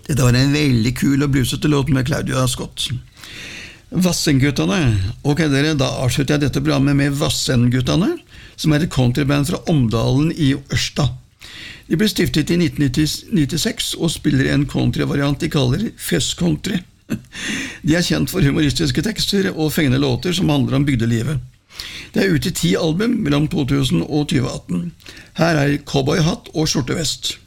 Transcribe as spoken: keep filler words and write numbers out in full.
Dette var en veldig kul og brusete låt med Claudia Scott. Vassendguttene. Ok, dere, da avslutter jeg dette programmet med Vassendguttene, som er et countryband fra Omdalen i Ørsta. De ble stiftet i nitten nittiseks og spiller en countryvariant de kaller Fest Country. De er kjent for humoristiske tekster og fengende låter som handler om bygdelivet. Det er ute i ti album mellom to tusen og tjue atten. Her er Cowboyhatt og Skjortevest.